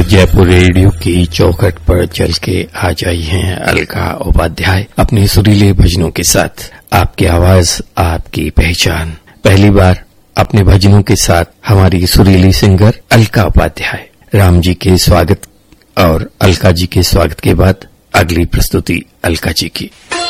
Jaipur radio की चौखट पर चल के आज आई हैं अलका उपाध्याय अपने सुरीले भजनों के साथ। आपकी आवाज, आपकी पहचान। पहली बार अपने भजनों के साथ हमारी सुरीली सिंगर अलका उपाध्याय। राम जी के स्वागत और अलका जी के स्वागत के बाद अगली प्रस्तुति अलका जी की।